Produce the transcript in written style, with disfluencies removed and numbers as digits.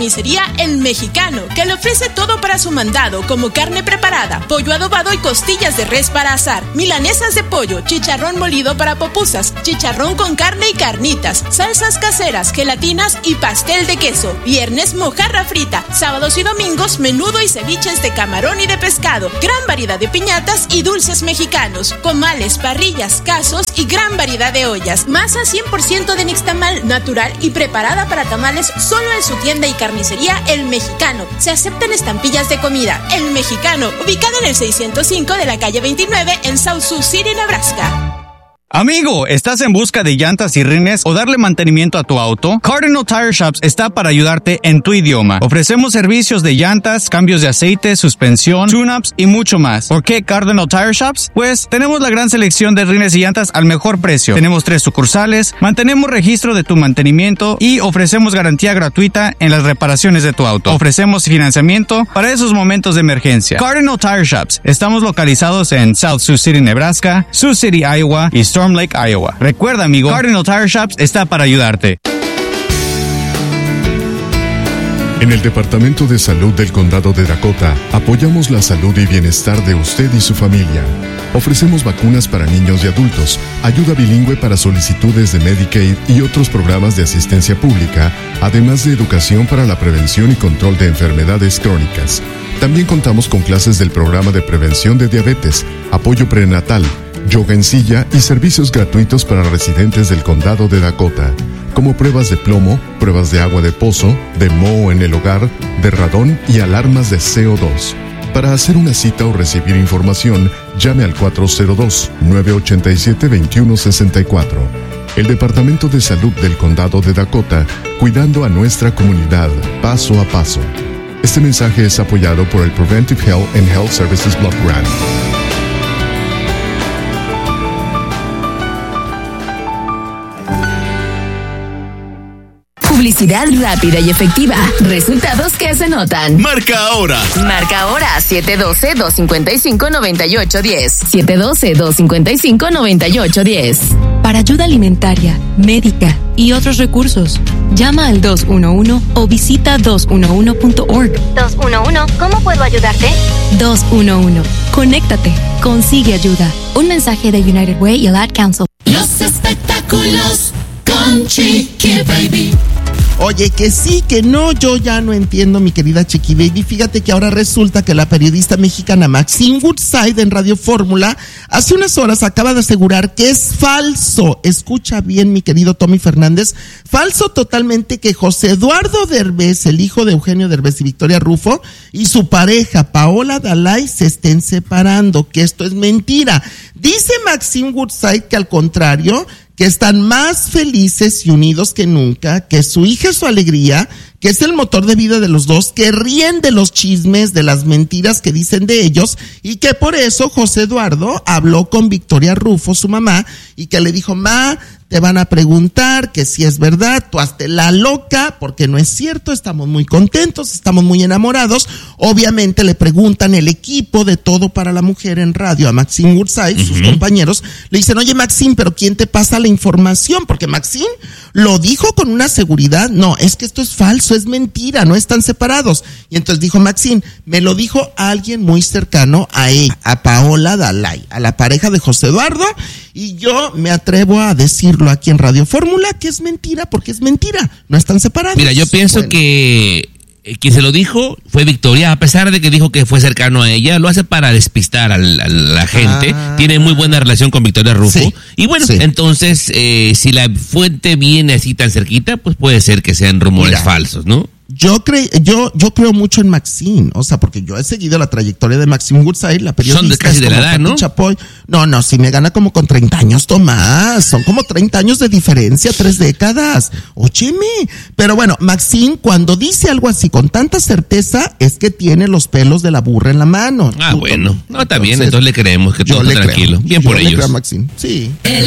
carnicería El Mexicano, que le ofrece todo para su mandado, como carne preparada, pollo adobado y costillas de res para asar, milanesas de pollo, chicharrón molido para pupusas, chicharrón con carne y carnitas, salsas caseras, gelatinas y pastel de queso. Viernes, mojarra frita. Sábados y domingos, menudo y ceviches de camarón y de pescado. Gran variedad de piñatas y dulces mexicanos, comales, parrillas, casos y gran variedad de ollas. Masa 100% de nixtamal, natural y preparada para tamales, solo en su tienda y carnicería El Mexicano. Se aceptan estampillas de comida. El Mexicano, ubicado en el 605 de la calle 29 en South Sioux City, Nebraska. Amigo, ¿estás en busca de llantas y rines o darle mantenimiento a tu auto? Cardinal Tire Shops está para ayudarte en tu idioma. Ofrecemos servicios de llantas, cambios de aceite, suspensión, tune-ups y mucho más. ¿Por qué Cardinal Tire Shops? Pues tenemos la gran selección de rines y llantas al mejor precio. Tenemos 3 sucursales, mantenemos registro de tu mantenimiento y ofrecemos garantía gratuita en las reparaciones de tu auto. Ofrecemos financiamiento para esos momentos de emergencia. Cardinal Tire Shops. Estamos localizados en South Sioux City, Nebraska, Sioux City, Iowa y Storm Lake, Iowa. Recuerda, amigo, Cardinal Tire Shops está para ayudarte. En el Departamento de Salud del Condado de Dakota, apoyamos la salud y bienestar de usted y su familia. Ofrecemos vacunas para niños y adultos, ayuda bilingüe para solicitudes de Medicaid y otros programas de asistencia pública, además de educación para la prevención y control de enfermedades crónicas. También contamos con clases del programa de prevención de diabetes, apoyo prenatal, yoga en silla y servicios gratuitos para residentes del condado de Dakota, como pruebas de plomo, pruebas de agua de pozo, de moho en el hogar, de radón y alarmas de CO2. Para hacer una cita o recibir información, llame al 402-987-2164. El Departamento de Salud del Condado de Dakota, cuidando a nuestra comunidad, paso a paso. Este mensaje es apoyado por el Preventive Health and Health Services Block Grant. Publicidad rápida y efectiva. Resultados que se notan. Marca ahora. Marca ahora 712-255-9810. 712-255-9810. Para ayuda alimentaria, médica y otros recursos, llama al 211 o visita 211.org. 211, ¿cómo puedo ayudarte? 211. Conéctate. Consigue ayuda. Un mensaje de United Way y el Ad Council. Los espectáculos con Chiqui Baby. Oye, que sí, que no, yo ya no entiendo, mi querida Chiqui Baby. Fíjate que ahora resulta que la periodista mexicana Maxine Woodside en Radio Fórmula hace unas horas acaba de asegurar que es falso. Escucha bien, mi querido Tommy Fernández. Falso totalmente que José Eduardo Derbez, el hijo de Eugenio Derbez y Victoria Rufo, y su pareja Paola Dalai se estén separando, que esto es mentira. Dice Maxine Woodside que al contrario, que están más felices y unidos que nunca, que su hija es su alegría, que es el motor de vida de los dos, que ríen de los chismes, de las mentiras que dicen de ellos, y que por eso José Eduardo habló con Victoria Rufo, su mamá, y que le dijo: ma, te van a preguntar que si es verdad, tú hazte la loca, porque no es cierto, estamos muy contentos, estamos muy enamorados. Obviamente le preguntan el equipo de Todo para la Mujer en radio a Maxine Woodside, sus compañeros, le dicen: oye Maxine, pero ¿quién te pasa la información? Porque Maxine lo dijo con una seguridad: no, es que esto es falso, es mentira, no están separados. Y entonces dijo Maxine: me lo dijo alguien muy cercano a ella, a Paola Dalai, a la pareja de José Eduardo, y yo me atrevo a decirlo aquí en Radio Fórmula que es mentira, porque es mentira, no están separados. Mira, yo pienso que quien se lo dijo fue Victoria, a pesar de que dijo que fue cercano a ella, lo hace para despistar a la gente. Tiene muy buena relación con Victoria Rufo. Sí, y bueno, entonces, si la fuente viene así tan cerquita, pues puede ser que sean rumores falsos, ¿no? Yo creo mucho en Maxine, o sea, porque yo he seguido la trayectoria de Maxine Woodside, la periodista. Son de casi de la edad, ¿no? Chapoy. No, sí me gana como con 30 años, Tomás. Son como 30 años de diferencia, 3 décadas. Óyeme. Pero bueno, Maxine, cuando dice algo así con tanta certeza, es que tiene los pelos de la burra en la mano. Bueno. No, está bien, entonces le creemos, que todo está tranquilo. Bien por ellos. Le creo a Maxine, sí.